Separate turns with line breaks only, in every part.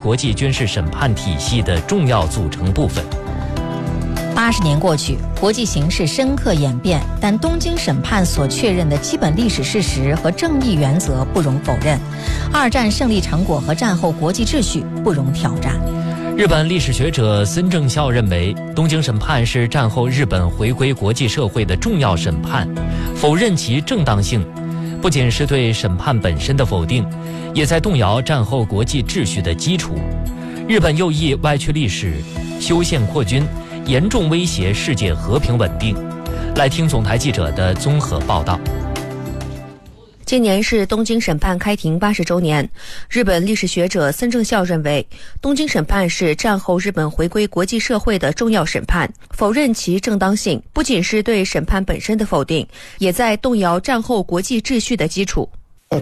国际军事审判体系的重要组成部分。
80年过去，国际形势深刻演变，但东京审判所确认的基本历史事实和正义原则不容否认，二战胜利成果和战后国际秩序不容挑战。
日本历史学者森正孝认为，东京审判是战后日本回归国际社会的重要审判，否认其正当性，不仅是对审判本身的否定，也在动摇战后国际秩序的基础。日本右翼歪曲历史，修宪扩军，严重威胁世界和平稳定。来听总台记者的综合报道。
今年是东京审判开庭80周年，日本历史学者森正孝认为，东京审判是战后日本回归国际社会的重要审判，否认其正当性，不仅是对审判本身的否定，也在动摇战后国际秩序的基础。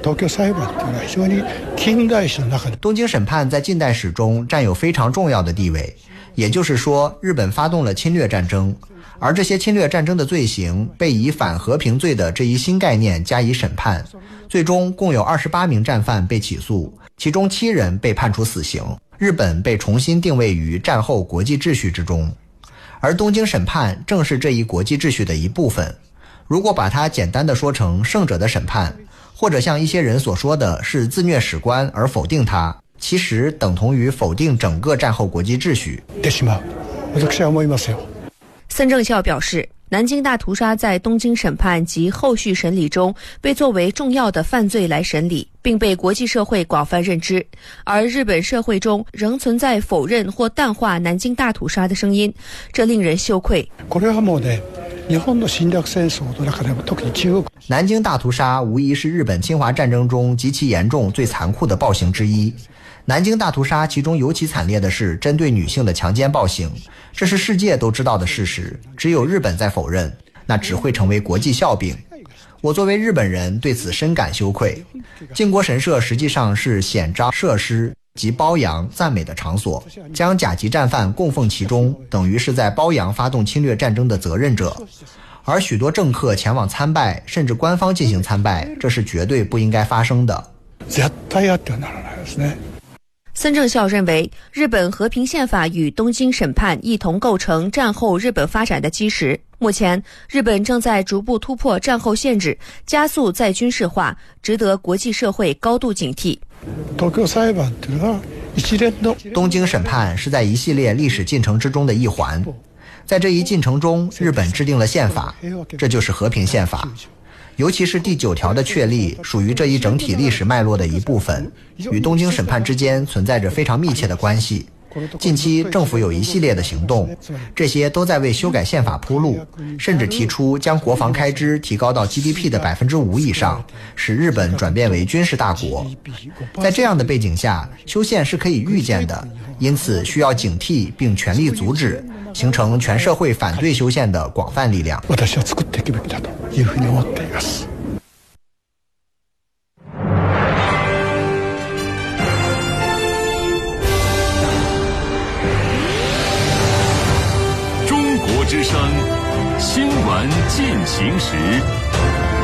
东京审判在近代史中占有非常重要的地位，也就是说，日本发动了侵略战争，而这些侵略战争的罪行被以反和平罪的这一新概念加以审判，最终共有28名战犯被起诉，其中7人被判处死刑，日本被重新定位于战后国际秩序之中。而东京审判正是这一国际秩序的一部分，如果把它简单的说成胜者的审判，或者像一些人所说的是自虐史观而否定它，其实等同于否定整个战后国际秩序。
森正孝表示，南京大屠杀在东京审判及后续审理中被作为重要的犯罪来审理，并被国际社会广泛认知，而日本社会中仍存在否认或淡化南京大屠杀的声音，这令人羞愧。
南京大屠杀无疑是日本侵华战争中极其严重、最残酷的暴行之一。南京大屠杀其中尤其惨烈的是针对女性的强奸暴行，这是世界都知道的事实，只有日本在否认，那只会成为国际笑柄。我作为日本人对此深感羞愧。靖国神社实际上是显彰设施及褒扬赞美的场所，将甲级战犯供奉其中，等于是在褒扬发动侵略战争的责任者。而许多政客前往参拜，甚至官方进行参拜，这是绝对不应该发生的。
森正孝认为，日本和平宪法与东京审判一同构成战后日本发展的基石。目前，日本正在逐步突破战后限制，加速再军事化，值得国际社会高度警惕。
东京审判是在一系列历史进程之中的一环，在这一进程中，日本制定了宪法，这就是和平宪法。尤其是第9条的确立，属于这一整体历史脉络的一部分，与东京审判之间存在着非常密切的关系。近期政府有一系列的行动，这些都在为修改宪法铺路，甚至提出将国防开支提高到 GDP 的5%以上，使日本转变为军事大国。在这样的背景下，修宪是可以预见的，因此需要警惕并全力阻止，形成全社会反对修宪的广泛力量。
中国之声新闻进行时。